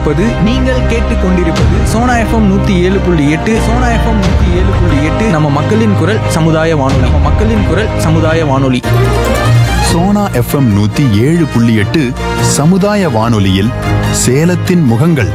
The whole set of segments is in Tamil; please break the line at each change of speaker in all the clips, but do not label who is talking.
கேட்டுக்கொண்டிருப்பது சோனா எஃப்எம் 107.8. சோனா எஃப்எம் 107.8 நம்ம மக்களின் குரல் சமுதாய வானொலி.
சோனா எஃப்எம் 107.8 சமுதாய வானொலியில் சேலத்தின் முகங்கள்.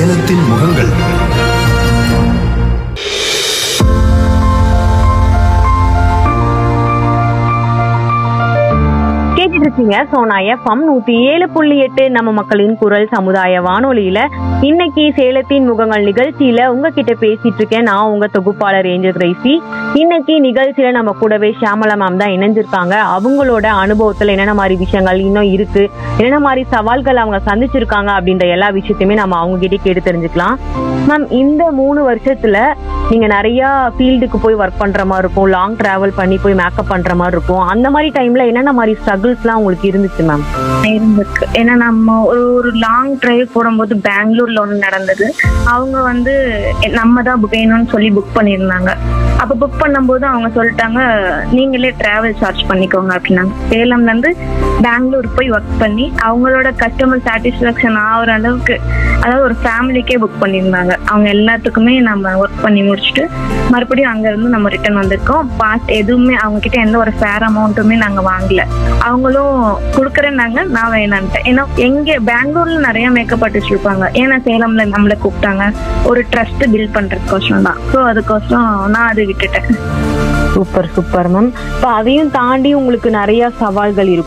இருக்கீங்க சோனா எஃப்எம் 107.8 நம்ம மக்களின் குரல் சமுதாய வானொலியில இன்னைக்கு சேலத்தின் முகங்கள் நிகழ்ச்சியில உங்ககிட்ட பேசிட்டு இருக்கேன். நான் உங்க தொகுப்பாளர் ஏஞ்சல் கிரேசி. இன்னைக்கு நிகழ்ச்சியில நம்ம கூடவே ஷியாமலா மேம் தான் இணைஞ்சிருக்காங்க. அவங்களோட அனுபவத்துல என்னென்ன மாதிரி விஷயங்கள் இன்னும் இருக்கு, என்னென்ன மாதிரி சவால்கள் அவங்க சந்திச்சிருக்காங்க அப்படின்ற எல்லா விஷயத்தையுமே நம்ம அவங்க கிட்ட கேட்டு தெரிஞ்சுக்கலாம். மேம், இந்த 3 வருஷத்துல நீங்க நிறைய ஃபீல்டுக்கு போய் ஒர்க் பண்ற மாதிரி இருக்கும், லாங் டிராவல் பண்ணி போய் மேக்கப் பண்ற மாதிரி இருக்கும். அந்த மாதிரி டைம்ல என்னென்ன மாதிரி ஸ்ட்ரகிள்ஸ் எல்லாம் உங்களுக்கு இருந்துச்சு மேம்?
இருந்துருக்கு. ஏன்னா நம்ம ஒரு லாங் டிரைவ் போடும்போது பெங்களூர்ல ஒண்ணு நடந்தது. அவங்க வந்து நம்ம தான் வேணும்னு சொல்லி புக் பண்ணியிருந்தாங்க. அப்ப புக் பண்ணும்போது அவங்க சொல்லிட்டாங்க, நீங்களே டிராவல் சார்ஜ் பண்ணிக்கோங்க அப்படின்னாங்க. சேலம்ல இருந்து பெங்களூர் போய் ஒர்க் பண்ணி அவங்களோட கஸ்டமர் சாட்டிஸ்பாக்சன் ஆகிற அளவுக்கு, அதாவது ஒரு ஃபேமிலிக்கே புக் பண்ணியிருந்தாங்க. அவங்க எல்லாத்துக்குமே நம்ம ஒர்க் பண்ணி முடிச்சுட்டு மறுபடியும் அங்க இருந்து நம்ம ரிட்டர்ன் வந்திருக்கோம். பாஸ் எதுவுமே அவங்க கிட்ட எந்த ஒரு ஃபேர் அமௌண்ட்டுமே நாங்க வாங்கல. அவங்களும் கொடுக்குறேன்னாங்க, நான் வேணான்ட்டேன். ஏன்னா எங்க பெங்களூர்ல நிறைய மேக்கப் ஆர்டிஸ்ட் இருப்பாங்க, ஏன்னா சேலம்ல நம்மளை கூப்பிட்டாங்க ஒரு ட்ரஸ்ட் பில்ட் பண்றதுக்கோசரம் தான். ஸோ அதுக்கோசரம் நான் அது விட்டுட்டேன்.
Super ma'am. இப்போ அதையும் தாண்டி உங்களுக்கு நிறைய சவால்கள் இருக்கும்.